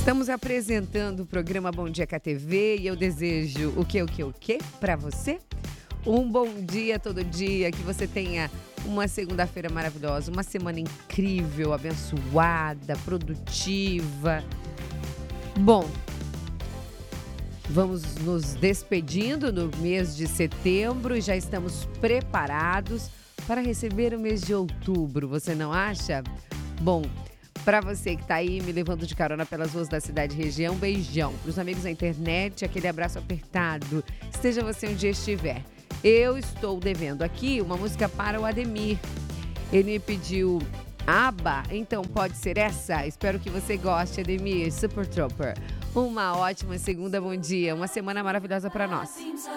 Estamos apresentando o programa Bom Dia KTV e eu desejo o quê para você? Um bom dia todo dia, que você tenha uma segunda-feira maravilhosa, uma semana incrível, abençoada, produtiva. Bom, vamos nos despedindo no mês de setembro e já estamos preparados para receber o mês de outubro, você não acha? Bom, para você que está aí me levando de carona pelas ruas da cidade e região, beijão. Para os amigos da internet, aquele abraço apertado. Esteja você onde estiver. Eu estou devendo aqui uma música para o Ademir. Ele me pediu ABBA, então pode ser essa? Espero que você goste, Ademir. Super Trooper. Uma ótima segunda, bom dia. Uma semana maravilhosa para nós.